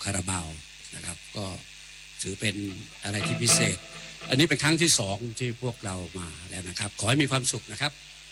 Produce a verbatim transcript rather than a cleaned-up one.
คาราบาวนะครับก็ถือเป็นอะไรที่พิเศษอันนี้เป็นครั้งที่สองที่พวกเรามาแล้วนะครับขอให้มีความสุขนะครับ